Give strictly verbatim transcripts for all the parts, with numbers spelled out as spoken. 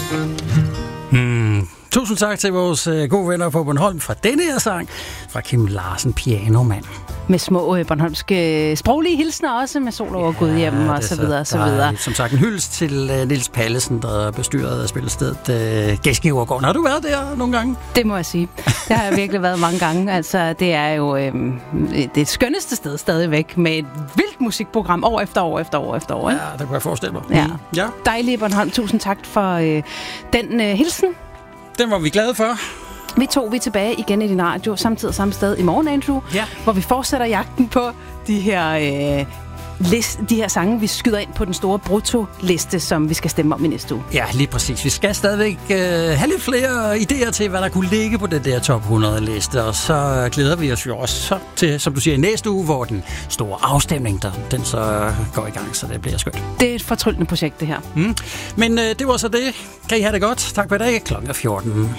Hmm. Tusind tak til vores øh, gode venner på Bornholm fra denne her sang fra Kim Larsen, Pianomand. Med små øh, bornholmske sproglige hilsner også, med sol over Gud hjem og så videre, så videre. Som sagt en hyldest til øh, Niels Pallesen, der bestyrede spillestedet øh, Gæstgivergården. Har du været der nogle gange? Det må jeg sige. Det har jeg virkelig været mange gange. Altså, det er jo øh, det skønneste sted stadigvæk, med et vildt musikprogram år efter år efter år efter år. Ja, det kan jeg forestille mig. Ja. Mm. Ja. Dejlige Bornholm. Tusind tak for øh, den øh, hilsen. Den var vi glade for. Vi to vi er tilbage igen i din radio, samtidig samme sted i morgen, Andrew, ja. hvor vi fortsætter jagten på de her, øh, list, de her sange, vi skyder ind på den store brutto-liste, som vi skal stemme om i næste uge. Ja, lige præcis. Vi skal stadigvæk øh, have lidt flere idéer til, hvad der kunne ligge på den der top hundrede-liste, og så glæder vi os jo også til, som du siger, i næste uge, hvor den store afstemning, der, den så går i gang, så det bliver skønt. Det er et fortryllende projekt, det her. Mm. Men øh, det var så det. Kan I have det godt? Tak for i dag. Klokken er fjorten.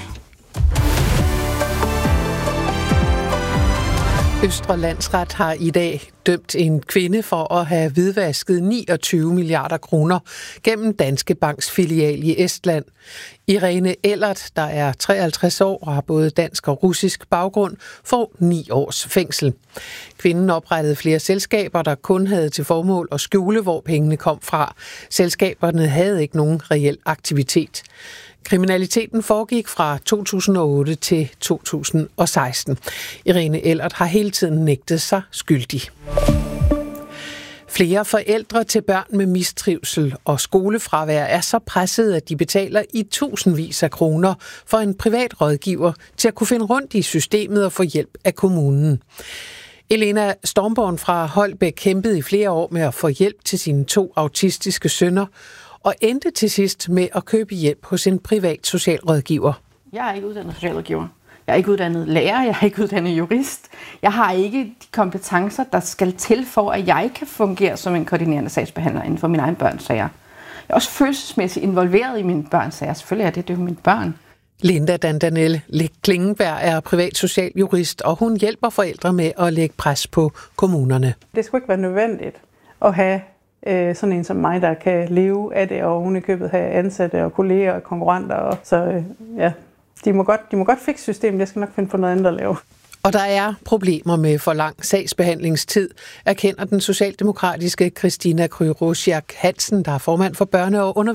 Østre Landsret har i dag dømt en kvinde for at have hvidvasket niogtyve milliarder kroner gennem Danske Banks filial i Estland. Irene Ellert, der er treoghalvtreds år og har både dansk og russisk baggrund, får ni års fængsel. Kvinden oprettede flere selskaber, der kun havde til formål at skjule, hvor pengene kom fra. Selskaberne havde ikke nogen reel aktivitet. Kriminaliteten foregik fra to tusind og otte til to tusind og seksten. Irene Ellert har hele tiden nægtet sig skyldig. Flere forældre til børn med mistrivsel og skolefravær er så presset, at de betaler i tusindvis af kroner for en privat rådgiver til at kunne finde rundt i systemet og få hjælp af kommunen. Elena Stormborn fra Holbæk kæmpede i flere år med at få hjælp til sine to autistiske sønner, og endte til sidst med at købe hjælp hos en privat socialrådgiver. Jeg er ikke uddannet socialrådgiver. Jeg er ikke uddannet lærer. Jeg er ikke uddannet jurist. Jeg har ikke de kompetencer, der skal til for, at jeg kan fungere som en koordinerende sagsbehandler inden for mine egne børns sager. Jeg er også følelsesmæssigt involveret i mine børns sager. Selvfølgelig er det, det er mine børn. Linda Dandanelle Klingenberg er privat socialjurist, og hun hjælper forældre med at lægge pres på kommunerne. Det skulle ikke være nødvendigt at have sådan en som mig, der kan leve af det, og hun i købet have ansatte og kolleger og konkurrenter. Og så ja, de må, godt, de må godt fikse systemet. Jeg skal nok finde på noget andet at lave. Og der er problemer med for lang sagsbehandlingstid, erkender den socialdemokratiske Christina Kryrosiak Hansen, der er formand for børne- og undervisning.